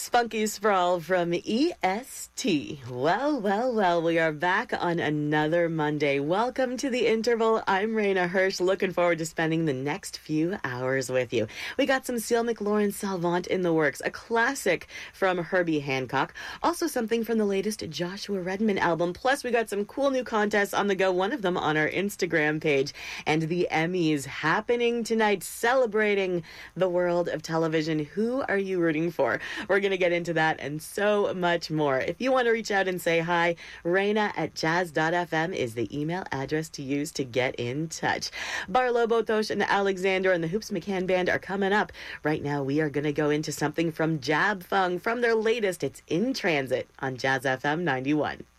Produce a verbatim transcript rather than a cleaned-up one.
Spunky Sprawl from E S T. Well, well, well, we are back on another Monday. Welcome to The Interval. I'm Raina Hirsch, looking forward to spending the next few hours with you. We got some Seal McLaurin Salvant in the works, a classic from Herbie Hancock, also something from the latest Joshua Redman album, plus we got some cool new contests on the go, one of them on our Instagram page, and the Emmys happening tonight, celebrating the world of television. Who are you rooting for? We're going to get into that and so much more. If you want to reach out and say hi, Raina at jazz dot f m is the email address to use to get in touch. Barlow, Botosh, and Alexander and the Hoops McCann Band are coming up. Right now, we are going to go into something from Jab Fung from their latest. It's In Transit on Jazz F M ninety-one.